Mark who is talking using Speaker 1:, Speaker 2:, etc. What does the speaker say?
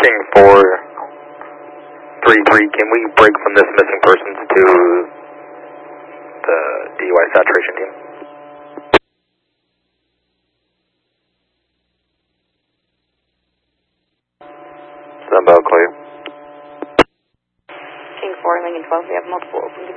Speaker 1: King 433, can we break from this missing persons to the DUI saturation team?
Speaker 2: Sunbelt clear.
Speaker 3: King 4, Lincoln 12, we have multiple open